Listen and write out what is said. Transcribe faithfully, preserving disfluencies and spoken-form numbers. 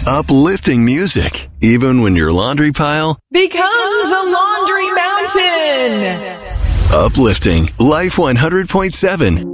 Uplifting music, even when your laundry pile becomes a laundry mountain. Uplifting Life one hundred point seven.